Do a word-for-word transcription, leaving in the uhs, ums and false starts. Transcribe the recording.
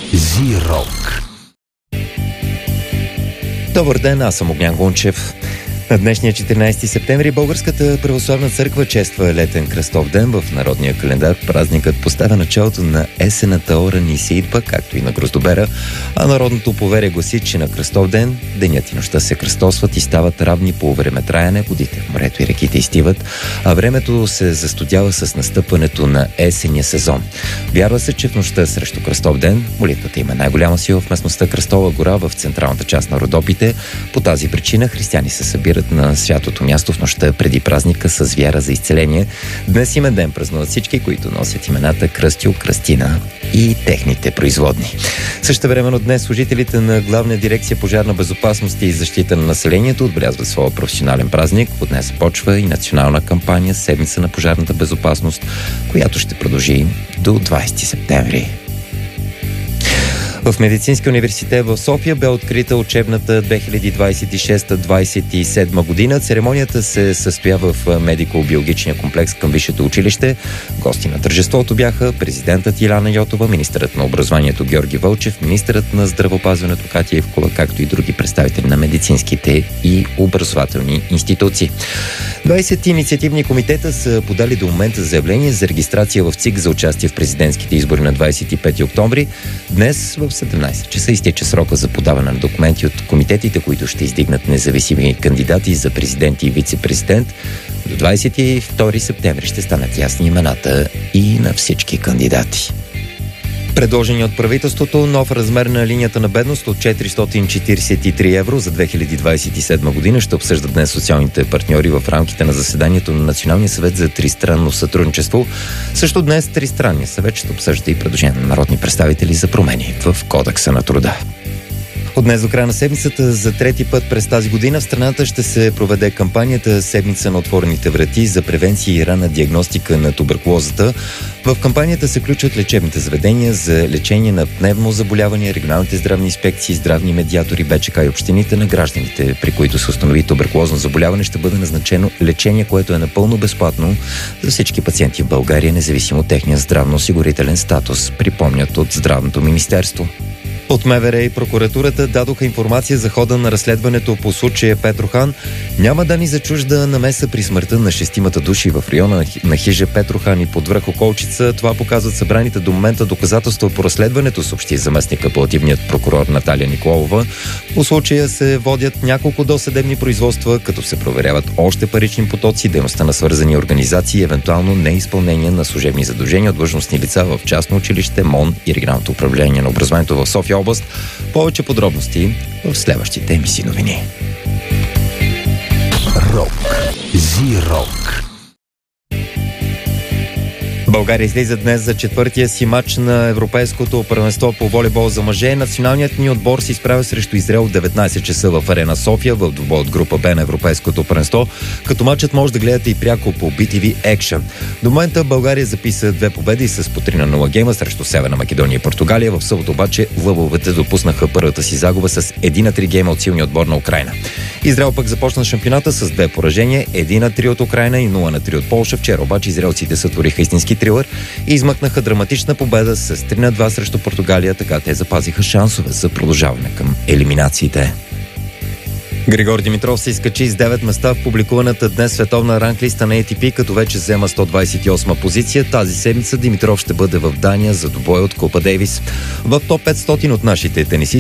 Зирок. Добър ден, аз съм Огнян Гунчев. На днешния четиринайсети септември Българската православна църква чества летен кръстов ден. В народния календар празникът поставя началото на есената оран и сеитба, както и на гроздобера, а народното поверие гласи, че на кръстов ден денят и нощта се кръстосват и стават равни по времетраене, водите в морето и реките изтиват, а времето се застудява с настъпването на есенния сезон. Вярва се, че в нощта срещу кръстов ден молитвата има най-голяма сила в местността Кръстова гора в централната част на Родопите. По тази причина християни се събират на святото място в нощта преди празника с вяра за изцеление. Днес имен ден празнуват всички, които носят имената Кръстю, Кръстина и техните производни. Същевременно днес служителите на Главна дирекция пожарна безопасност и защита на населението отбелязват своя професионален празник. От днес почва и национална кампания Седмица на пожарната безопасност, която ще продължи до двайсети септември. В Медицинския университет в София бе открита учебната две хиляди двайсет и шеста двайсет и седма година. Церемонията се състоя в медико-биологичния комплекс към Висшето училище. Гости на тържеството бяха президентът Илияна Йотова, министърът на образованието Георги Вълчев, министърът на здравеопазването Катя Ивкова, както и други представители на медицинските и образователни институции. двайсет инициативни комитета са подали до момента заявление за регистрация в ЦИК за участие в президентските избори на двайсет и пети октомври. Днес в седемнайсет часа изтича срока за подаване на документи от комитетите, които ще издигнат независими кандидати за президент и вице-президент. До двайсет и втори септември ще станат ясни имената и на всички кандидати. Предложени от правителството нов размер на линията на бедност от четиристотин четирийсет и три евро за две хиляди двайсет и седма година ще обсъждат днес социалните партньори в рамките на заседанието на Националния съвет за тристранно сътрудничество. Също днес Тристранния съвет ще обсъжда и предложения на народни представители за промени в Кодекса на труда. От днес до края на седмицата за трети път през тази година в страната ще се проведе кампанията Седмица на отворените врати за превенция и ранна диагностика на туберкулозата. В кампанията се включват лечебните заведения за лечение на пневмозаболявания, регионалните здравни инспекции, здравни медиатори, БЧК и общините. На гражданите, при които се установи туберкулозно заболяване, ще бъде назначено лечение, което е напълно безплатно за всички пациенти в България, независимо от техния здравноосигурителен статус, припомнят от Здравното министерство. От МВР и прокуратурата дадоха информация за хода на разследването по случая Петрохан. Няма данни за чужда намеса при смъртта на шестимата души в района на хижа Петрохан и подвръх Околчица. Това показват събраните до момента доказателства по разследването, съобщи заместник апелативният прокурор Наталия Николова. По случая се водят няколко досъдебни производства, като се проверяват още парични потоци, дейността на свързани организации и евентуално неизпълнение на служебни задължения от длъжностни лица в частно училище, МОН и регионалното управление на образованието в София област. Повече подробности в следващите емисии новини. Рок. Зирок. България излиза днес за четвъртия си матч на Европейското първенство по волейбол за мъже. Националният ни отбор се изправя срещу Израел в деветнайсет часа в Арена София в двубой от група Б на Европейското първенство, като матчът може да гледате и пряко по би ти ви Action. До момента България записа две победи с по три на нула гейма срещу Северна Македония и Португалия. В събота обаче лъвовете допуснаха първата си загуба с един на три гейма от силния отбор на Украйна. Израел пък започна шампионата с две поражения, един на три от Украйна и нула на три от Полша. Вчера обаче израелците сътвориха истински трилър и измъкнаха драматична победа с три на два срещу Португалия, така те запазиха шансове за продължаване към елиминациите. Григор Димитров се изкачи с девет места в публикуваната днес световна ранглиста на Ей Ти Пи, като вече взема сто двайсет и осма позиция. Тази седмица Димитров ще бъде в Дания за двубой от Купа Дейвис. В топ петстотин от нашите тенисисти